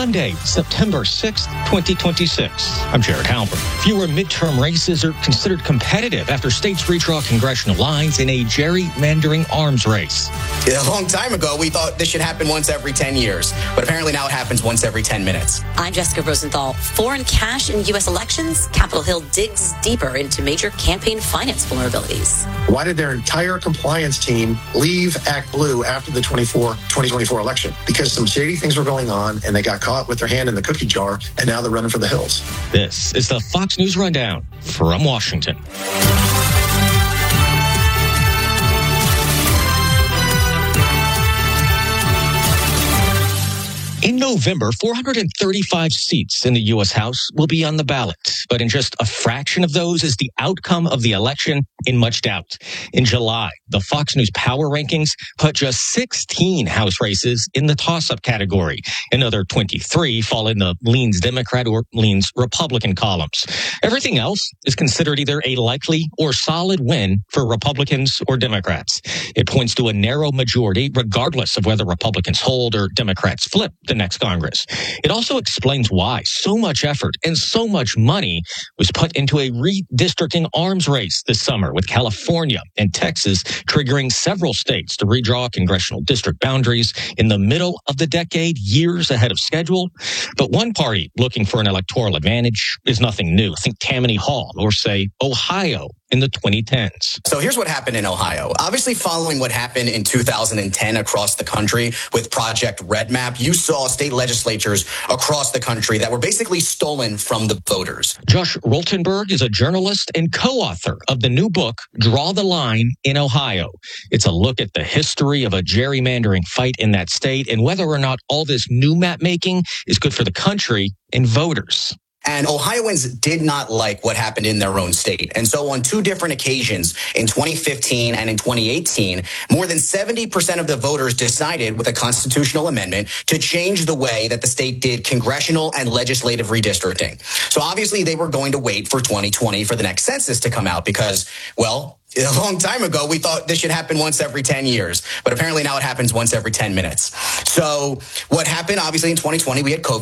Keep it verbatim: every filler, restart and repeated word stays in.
Monday, September sixth, twenty twenty-six. I'm Jared Halbert. Fewer midterm races are considered competitive after states redraw congressional lines in a gerrymandering arms race. A long time ago, we thought this should happen once every ten years, but apparently now it happens once every ten minutes. I'm Jessica Rosenthal. Foreign cash in U S elections, Capitol Hill digs deeper into major campaign finance vulnerabilities. Why did their entire compliance team leave Act Blue after the twenty twenty-four election? Because some shady things were going on, and they got caught with their hand in the cookie jar, and now they're running for the hills. This is the Fox News Rundown from Washington. In November, four hundred thirty-five seats in the U S House will be on the ballot, but in just a fraction of those is the outcome of the election in much doubt. In July, the Fox News Power Rankings put just sixteen House races in the toss-up category. Another twenty-three fall in the leans Democrat or leans Republican columns. Everything else is considered either a likely or solid win for Republicans or Democrats. It points to a narrow majority regardless of whether Republicans hold or Democrats flip the next Congress. It also explains why so much effort and so much money was put into a redistricting arms race this summer, with California and Texas triggering several states to redraw congressional district boundaries in the middle of the decade, years ahead of schedule. But one party looking for an electoral advantage is nothing new. Think Tammany Hall or, say, Ohio in the twenty tens. So here's what happened in Ohio. Obviously, following what happened in two thousand ten across the country with Project Red Map, you saw state legislatures across the country that were basically stolen from the voters. Josh Rotenberg is a journalist and co-author of the new book, Draw the Line in Ohio. It's a look at the history of a gerrymandering fight in that state and whether or not all this new map making is good for the country and voters. And Ohioans did not like what happened in their own state. And so on two different occasions, in twenty fifteen and in twenty eighteen, more than seventy percent of the voters decided with a constitutional amendment to change the way that the state did congressional and legislative redistricting. So obviously they were going to wait for twenty twenty for the next census to come out because, well, a long time ago, we thought this should happen once every ten years, but apparently now it happens once every ten minutes. So what happened, obviously, in twenty twenty, we had COVID.